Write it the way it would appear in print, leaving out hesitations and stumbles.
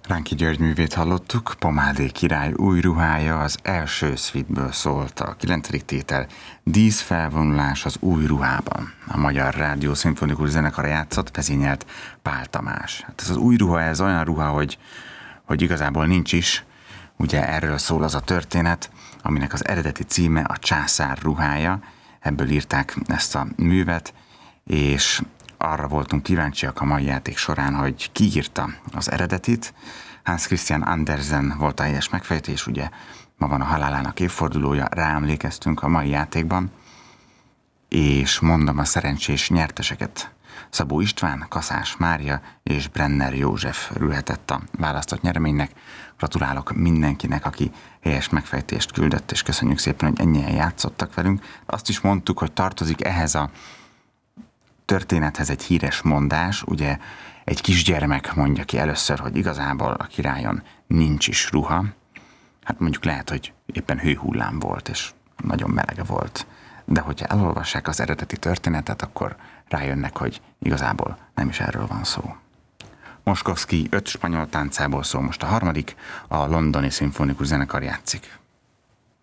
Ránki György művét hallottuk, Pomádé király új ruhája, az első szvitből szólt a 9. tétel, díszfelvonulás az új ruhában. A Magyar Rádió Szimfonikus Zenekara játszott, vezényelt Pál Tamás. Hát ez az új ruha, ez olyan ruha, hogy igazából nincs is. Ugye erről szól az a történet, aminek az eredeti címe a Császár ruhája. Ebből írták ezt a művet, és arra voltunk kíváncsiak a mai játék során, hogy ki írta az eredetit. Hans Christian Andersen volt a helyes megfejtés, ugye ma van a halálának évfordulója, ráemlékeztünk a mai játékban, és mondom a szerencsés nyerteseket. Szabó István, Kaszás Mária és Brenner József rülhetett a választott nyereménynek. Gratulálok mindenkinek, aki helyes megfejtést küldött, és köszönjük szépen, hogy ennyien játszottak velünk. Azt is mondtuk, hogy tartozik ehhez a történethez egy híres mondás, ugye egy kisgyermek mondja ki először, hogy igazából a királyon nincs is ruha. Hát mondjuk lehet, hogy éppen hőhullám volt, és nagyon melege volt. De hogyha elolvassák az eredeti történetet, akkor rájönnek, hogy igazából nem is erről van szó. Moszkowski 5 spanyol táncából szól most a harmadik, a Londoni Szimfonikus Zenekar játszik.